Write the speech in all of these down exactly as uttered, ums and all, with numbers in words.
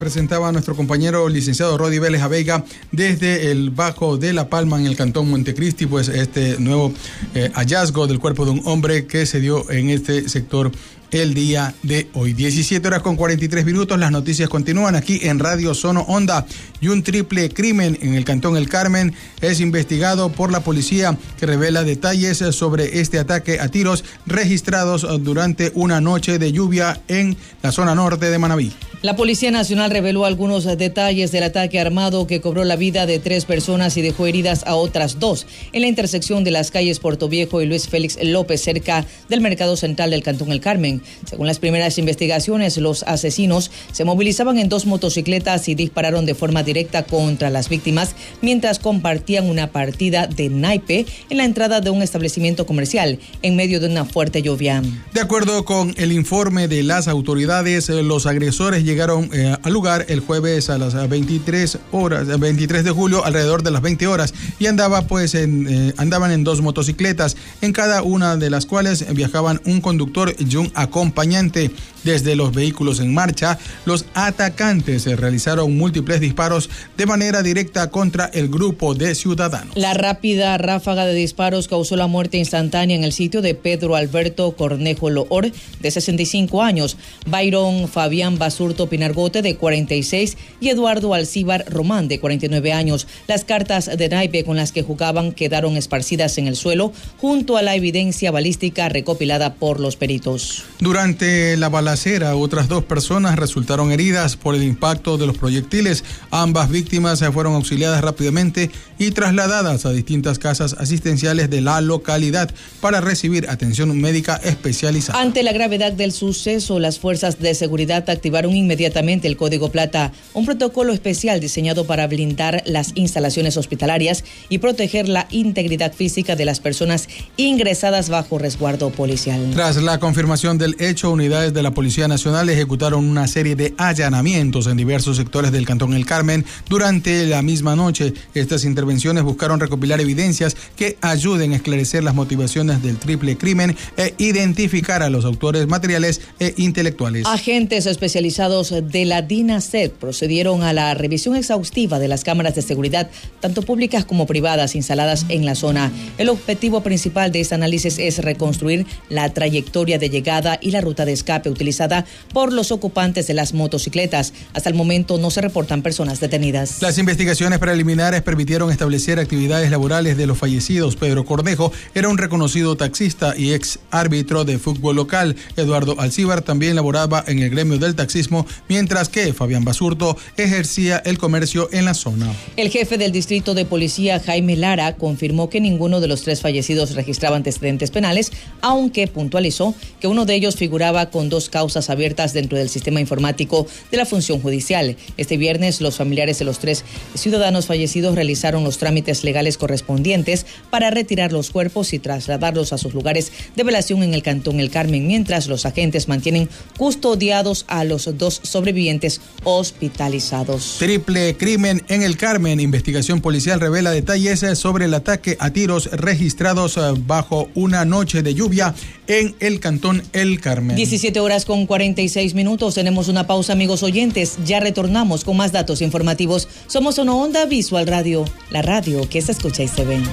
Presentaba a nuestro compañero licenciado Rodi Vélez Aveiga desde el Bajo de La Palma en el cantón Montecristi, pues este nuevo eh, hallazgo del cuerpo de un hombre que se dio en este sector el día de hoy. diecisiete horas con cuarenta y tres minutos, las noticias continúan aquí en Radio Sono Onda. Y un triple crimen en el cantón El Carmen es investigado por la policía, que revela detalles sobre este ataque a tiros registrados durante una noche de lluvia en la zona norte de Manabí. La Policía Nacional reveló algunos detalles del ataque armado que cobró la vida de tres personas y dejó heridas a otras dos en la intersección de las calles Puerto Viejo y Luis Félix López, cerca del mercado central del cantón El Carmen. Según las primeras investigaciones, los asesinos se movilizaban en dos motocicletas y dispararon de forma directa contra las víctimas mientras compartían una partida de naipe en la entrada de un establecimiento comercial en medio de una fuerte lluvia. De acuerdo con el informe de las autoridades, los agresores llegaron eh, al lugar el jueves a las veintitrés horas, veintitrés de julio, alrededor de las veinte horas, y andaba pues en, eh, andaban en dos motocicletas, en cada una de las cuales viajaban un conductor y un acompañante. Desde los vehículos en marcha, los atacantes realizaron múltiples disparos de manera directa contra el grupo de ciudadanos. La rápida ráfaga de disparos causó la muerte instantánea en el sitio de Pedro Alberto Cornejo Loor, de sesenta y cinco años, Byron Fabián Basurto Pinargote, de cuarenta y seis, y Eduardo Alcíbar Román, de cuarenta y nueve años. Las cartas de naipe con las que jugaban quedaron esparcidas en el suelo junto a la evidencia balística recopilada por los peritos. Durante la balacera, otras dos personas resultaron heridas por el impacto de los proyectiles. Ambas víctimas fueron auxiliadas rápidamente y trasladadas a distintas casas asistenciales de la localidad para recibir atención médica especializada. Ante la gravedad del suceso, las fuerzas de seguridad activaron inmediatamente el Código Plata, un protocolo especial diseñado para blindar las instalaciones hospitalarias y proteger la integridad física de las personas ingresadas bajo resguardo policial. Tras la confirmación del hecho, unidades de la Policía Nacional ejecutaron una serie de allanamientos en diversos sectores del cantón El Carmen durante la misma noche. Estas intervenciones buscaron recopilar evidencias que ayuden a esclarecer las motivaciones del triple crimen e identificar a los autores materiales e intelectuales. Agentes especializados de la DINASED procedieron a la revisión exhaustiva de las cámaras de seguridad, tanto públicas como privadas, instaladas en la zona. El objetivo principal de este análisis es reconstruir la trayectoria de llegada y la ruta de escape utilizada por los ocupantes de las motocicletas. Hasta el momento no se reportan personas detenidas. Las investigaciones preliminares permitieron establecer actividades laborales de los fallecidos. Pedro Cornejo era un reconocido taxista y ex árbitro de fútbol local. Eduardo Alcíbar también laboraba en el gremio del taxismo, mientras que Fabián Basurto ejercía el comercio en la zona. El jefe del distrito de policía, Jaime Lara, confirmó que ninguno de los tres fallecidos registraba antecedentes penales, aunque puntualizó que uno de ellos figuraba con dos causas abiertas dentro del sistema informático de la función judicial. Este viernes, los familiares de los tres ciudadanos fallecidos realizaron los trámites legales correspondientes para retirar los cuerpos y trasladarlos a sus lugares de velación en el cantón El Carmen, mientras los agentes mantienen custodiados a los dos sobrevivientes hospitalizados. Triple crimen en El Carmen. Investigación policial revela detalles sobre el ataque a tiros registrados bajo una noche de lluvia en el cantón El Carmen. diecisiete horas con cuarenta y seis minutos. Tenemos una pausa, amigos oyentes. Ya retornamos con más datos informativos. Somos Sono Onda Visual Radio, la radio que se escucha y se ve.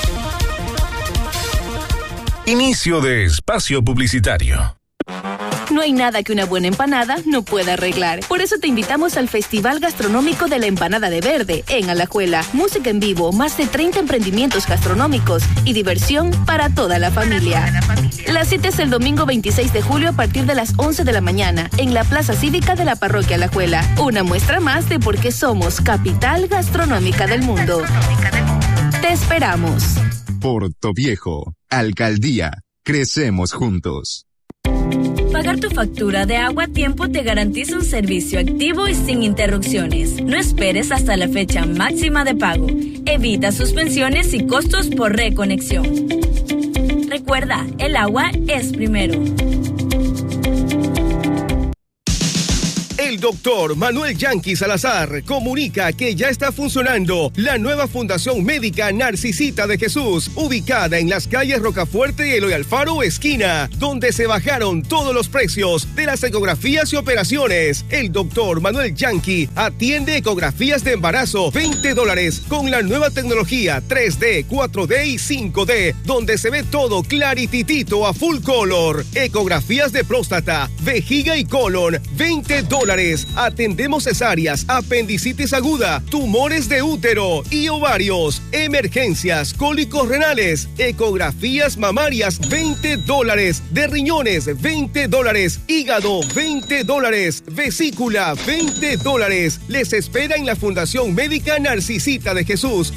Inicio de espacio publicitario. No hay nada que una buena empanada no pueda arreglar. Por eso te invitamos al Festival Gastronómico de la Empanada de Verde en Alajuela. Música en vivo, más de treinta emprendimientos gastronómicos y diversión para toda la familia. Toda la, familia. La cita es el domingo veintiséis de julio a partir de las once de la mañana en la Plaza Cívica de la Parroquia Alajuela. Una muestra más de por qué somos capital gastronómica del mundo. Te esperamos. Puerto Viejo, Alcaldía, crecemos juntos. Pagar tu factura de agua a tiempo te garantiza un servicio activo y sin interrupciones. No esperes hasta la fecha máxima de pago. Evita suspensiones y costos por reconexión. Recuerda, el agua es primero. El doctor Manuel Yanqui Salazar comunica que ya está funcionando la nueva Fundación Médica Narcisita de Jesús, ubicada en las calles Rocafuerte y Eloy Alfaro, esquina, donde se bajaron todos los precios de las ecografías y operaciones. El doctor Manuel Yanqui atiende ecografías de embarazo, veinte dólares, con la nueva tecnología tres D, cuatro D y cinco D, donde se ve todo clarititito a full color. Ecografías de próstata, vejiga y colon, veinte dólares. Atendemos cesáreas, apendicitis aguda, tumores de útero y ovarios, emergencias, cólicos renales, ecografías mamarias, veinte dólares, de riñones, veinte dólares, hígado, veinte dólares, vesícula, veinte dólares. Les espera en la Fundación Médica Narcisita de Jesús.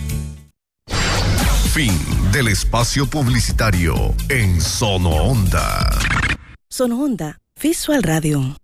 Fin del espacio publicitario en Sono Onda. Sono Onda, Visual Radio.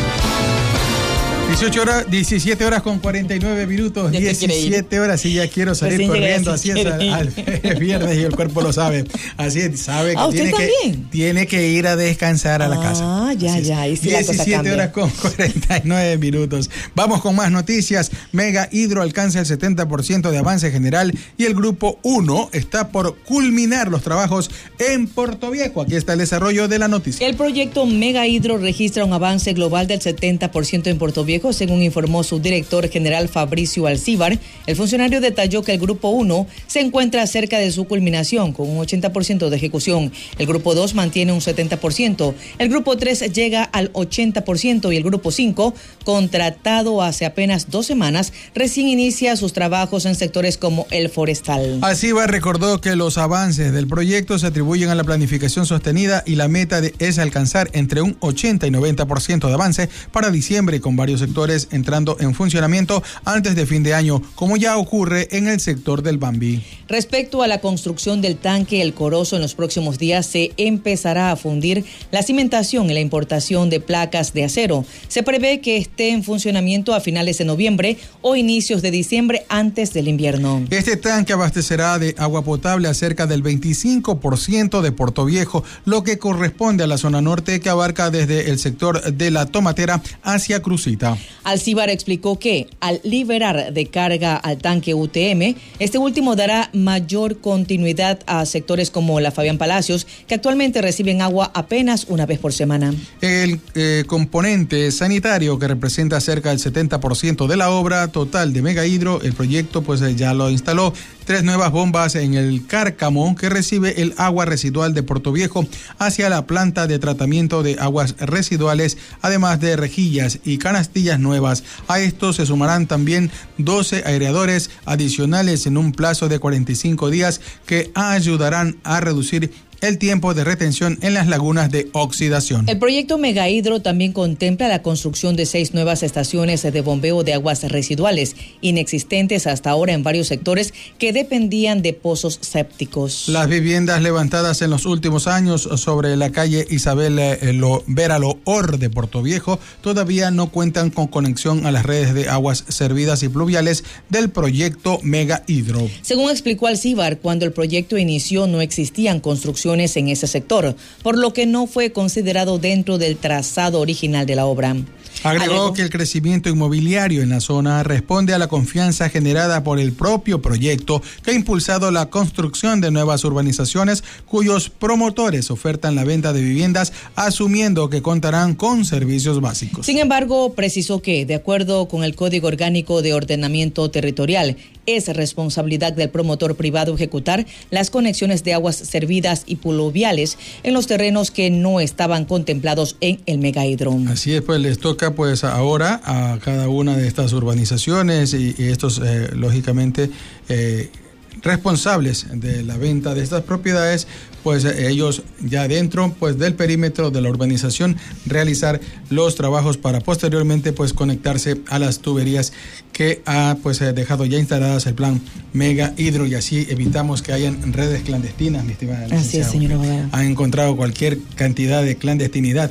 dieciocho horas, diecisiete horas con cuarenta y nueve minutos, ya diecisiete horas y ya quiero salir Recién corriendo, así es al, al viernes y el cuerpo lo sabe, así es, sabe que, ¿Ah, tiene, usted que también? tiene que ir a descansar a ah, la casa. Ah, ya, así ya, y si la cosa diecisiete cambia. horas con cuarenta y nueve minutos. Vamos con más noticias. Mega Hidro alcanza el setenta por ciento de avance general y el grupo uno está por culminar los trabajos en Portoviejo. Aquí está el desarrollo de la noticia. El proyecto Mega Hidro registra un avance global del setenta por ciento en Portoviejo, según informó su director general Fabricio Alcíbar. El funcionario detalló que el Grupo uno se encuentra cerca de su culminación, con un ochenta por ciento de ejecución. El Grupo dos mantiene un setenta por ciento. El Grupo tres llega al ochenta por ciento y el Grupo cinco, contratado hace apenas dos semanas, recién inicia sus trabajos en sectores como el forestal. Alcíbar recordó que los avances del proyecto se atribuyen a la planificación sostenida y la meta de, es alcanzar entre un ochenta y noventa por ciento de avance para diciembre, con varios sectores entrando en funcionamiento antes de fin de año, como ya ocurre en el sector del Bambí. Respecto a la construcción del tanque El Corozo, en los próximos días se empezará a fundir la cimentación y la importación de placas de acero. Se prevé que esté en funcionamiento a finales de noviembre o inicios de diciembre, antes del invierno. Este tanque abastecerá de agua potable a cerca del veinticinco por ciento de Portoviejo, lo que corresponde a la zona norte, que abarca desde el sector de la Tomatera hacia Crucita. Alcíbar explicó que al liberar de carga al tanque U T M, este último dará mayor continuidad a sectores como la Fabián Palacios, que actualmente reciben agua apenas una vez por semana. El eh, componente sanitario, que representa cerca del setenta por ciento de la obra total de Mega Hidro, el proyecto pues ya lo instaló. Tres nuevas bombas en el Cárcamo, que recibe el agua residual de Portoviejo hacia la planta de tratamiento de aguas residuales, además de rejillas y canastillas nuevas. A esto se sumarán también doce aireadores adicionales en un plazo de cuarenta y cinco días, que ayudarán a reducir el tiempo de retención en las lagunas de oxidación. El proyecto Mega Hidro también contempla la construcción de seis nuevas estaciones de bombeo de aguas residuales, inexistentes hasta ahora en varios sectores que dependían de pozos sépticos. Las viviendas levantadas en los últimos años sobre la calle Isabel eh, Lo, Vera Loor de Portoviejo todavía no cuentan con conexión a las redes de aguas servidas y pluviales del proyecto Mega Hidro. Según explicó Alcíbar, cuando el proyecto inició no existían construcciones en ese sector, por lo que no fue considerado dentro del trazado original de la obra. Agregó Alegó que el crecimiento inmobiliario en la zona responde a la confianza generada por el propio proyecto, que ha impulsado la construcción de nuevas urbanizaciones cuyos promotores ofertan la venta de viviendas, asumiendo que contarán con servicios básicos. Sin embargo, precisó que, de acuerdo con el Código Orgánico de Ordenamiento Territorial, es responsabilidad del promotor privado ejecutar las conexiones de aguas servidas y pluviales en los terrenos que no estaban contemplados en el Mega Hidro. Así es, pues les toca pues ahora a cada una de estas urbanizaciones y, y estos eh, lógicamente eh, responsables de la venta de estas propiedades, pues eh, ellos ya dentro pues del perímetro de la urbanización realizar los trabajos para posteriormente pues conectarse a las tuberías que ha pues eh, dejado ya instaladas el plan Mega Hidro, y así evitamos que hayan redes clandestinas, mi estimada licenciada. Así es, señor abogado. Han encontrado cualquier cantidad de clandestinidad.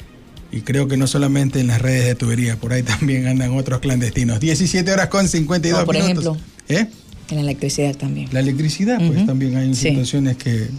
Y creo que no solamente en las redes de tubería, por ahí también andan otros clandestinos. diecisiete horas con cincuenta y dos no, por minutos. ejemplo, ¿Eh? en la electricidad también. La electricidad, pues uh-huh. también hay sí. situaciones que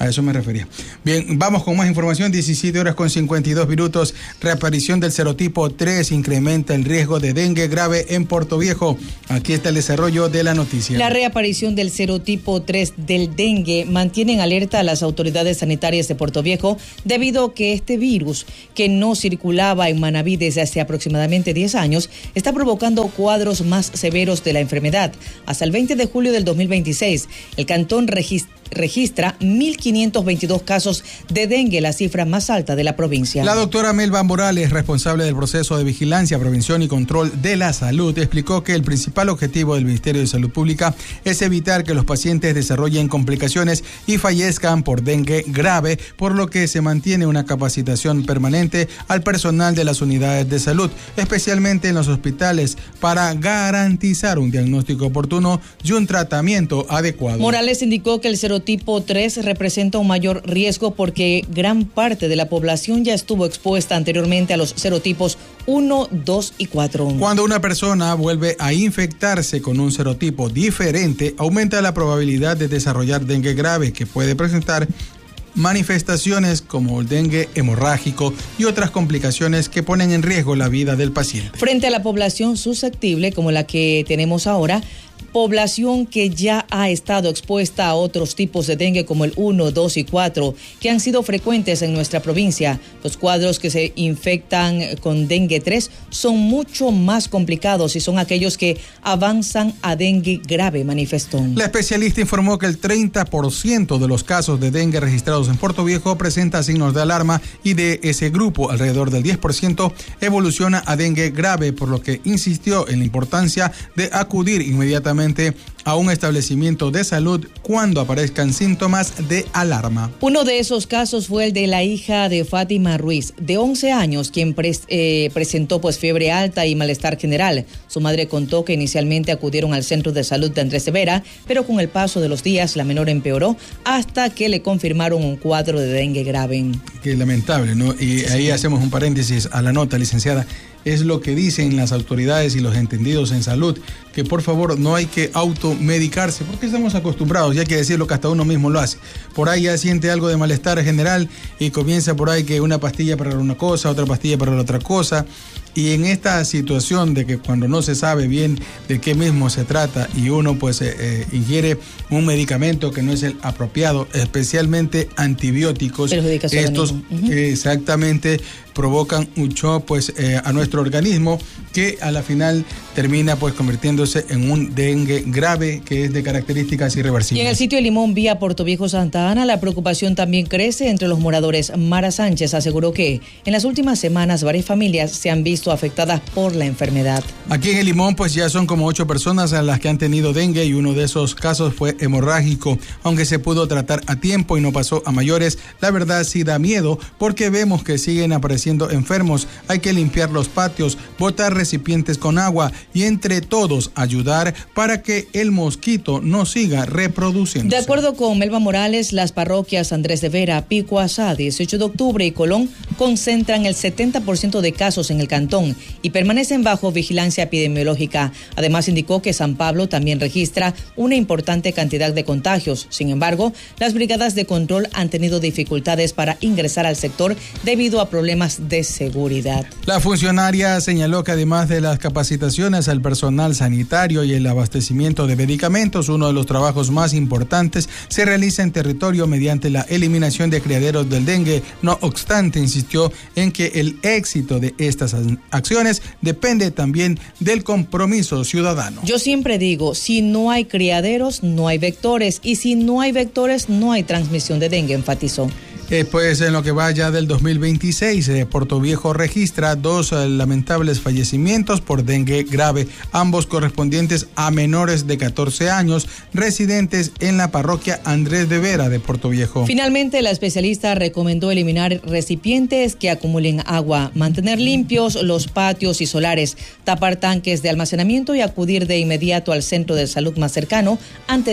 A eso me refería. Bien, vamos con más información. diecisiete horas con cincuenta y dos minutos. Reaparición del serotipo tres incrementa el riesgo de dengue grave en Puerto Viejo. Aquí está el desarrollo de la noticia. La reaparición del serotipo tres del dengue mantiene en alerta a las autoridades sanitarias de Puerto Viejo debido a que este virus, que no circulaba en Manabí desde hace aproximadamente diez años, está provocando cuadros más severos de la enfermedad. Hasta el veinte de julio del dos mil veintiséis, el cantón registra registra mil quinientos veintidós casos de dengue, la cifra más alta de la provincia. La doctora Melba Morales, responsable del proceso de vigilancia, prevención y control de la salud, explicó que el principal objetivo del Ministerio de Salud Pública es evitar que los pacientes desarrollen complicaciones y fallezcan por dengue grave, por lo que se mantiene una capacitación permanente al personal de las unidades de salud, especialmente en los hospitales, para garantizar un diagnóstico oportuno y un tratamiento adecuado. Morales indicó que el serotipo tres representa un mayor riesgo porque gran parte de la población ya estuvo expuesta anteriormente a los serotipos uno, dos y cuatro. Cuando una persona vuelve a infectarse con un serotipo diferente, aumenta la probabilidad de desarrollar dengue grave, que puede presentar manifestaciones como el dengue hemorrágico y otras complicaciones que ponen en riesgo la vida del paciente. Frente a la población susceptible como la que tenemos ahora, población que ya ha estado expuesta a otros tipos de dengue como el uno, dos y cuatro, que han sido frecuentes en nuestra provincia. Los cuadros que se infectan con dengue tres son mucho más complicados y son aquellos que avanzan a dengue grave, manifestó. La especialista informó que el treinta por ciento de los casos de dengue registrados en Puerto Viejo presenta signos de alarma y de ese grupo, alrededor del diez por ciento evoluciona a dengue grave, por lo que insistió en la importancia de acudir inmediatamente a un establecimiento de salud cuando aparezcan síntomas de alarma. Uno de esos casos fue el de la hija de Fátima Ruiz, de once años, quien pres, eh, presentó pues fiebre alta y malestar general. Su madre contó que inicialmente acudieron al centro de salud de Andrés de Vera, pero con el paso de los días la menor empeoró hasta que le confirmaron un cuadro de dengue grave. Qué lamentable, ¿no? Y ahí hacemos un paréntesis a la nota, licenciada. Es lo que dicen las autoridades y los entendidos en salud, que por favor no hay que automedicarse, porque estamos acostumbrados, ya hay que decirlo, que hasta uno mismo lo hace. Por ahí ya siente algo de malestar general y comienza por ahí que una pastilla para una cosa, otra pastilla para la otra cosa. Y en esta situación de que cuando no se sabe bien de qué mismo se trata y uno pues eh, eh, ingiere un medicamento que no es el apropiado, especialmente antibióticos, estos uh-huh. eh, exactamente provocan un shock pues eh, a nuestro organismo, que a la final termina pues convirtiéndose en un dengue grave que es de características irreversibles. Y en el sitio de Limón, vía Puerto Viejo Santa Ana, la preocupación también crece entre los moradores. Mara Sánchez aseguró que en las últimas semanas varias familias se han visto afectadas por la enfermedad. Aquí en el Limón pues ya son como ocho personas a las que han tenido dengue, y uno de esos casos fue hemorrágico. Aunque se pudo tratar a tiempo y no pasó a mayores, la verdad sí da miedo, porque vemos que siguen apareciendo enfermos. Hay que limpiar los patios, botar recipientes con agua y entre todos ayudar para que el mosquito no siga reproduciéndose. De acuerdo con Melba Morales, las parroquias Andrés de Vera, Pico Asá, dieciocho de octubre y Colón concentran el setenta por ciento de casos en el cantón y permanecen bajo vigilancia epidemiológica. Además, indicó que San Pablo también registra una importante cantidad de contagios. Sin embargo, las brigadas de control han tenido dificultades para ingresar al sector debido a problemas de seguridad. La funcionaria señaló que además de las capacitaciones al personal sanitario y el abastecimiento de medicamentos, uno de los trabajos más importantes se realiza en territorio mediante la eliminación de criaderos del dengue. No obstante, insistió en que el éxito de estas acciones depende también del compromiso ciudadano. Yo siempre digo, si no hay criaderos, no hay vectores, y si no hay vectores, no hay transmisión de dengue, enfatizó. Eh, pues en lo que va ya del dos mil veintiséis, eh, Puerto Viejo registra dos eh, lamentables fallecimientos por dengue grave, ambos correspondientes a menores de catorce años, residentes en la parroquia Andrés de Vera de Puerto Viejo. Finalmente, la especialista recomendó eliminar recipientes que acumulen agua, mantener limpios los patios y solares, tapar tanques de almacenamiento y acudir de inmediato al centro de salud más cercano antes